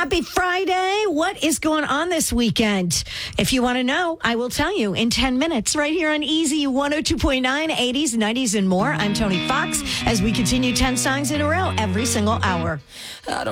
Happy Friday. What is going on this weekend? If you want to know, I will tell you in 10 minutes right here on Easy 102.9, 80s, 90s, and more. I'm Tony Fox as we continue 10 songs in a row every single hour.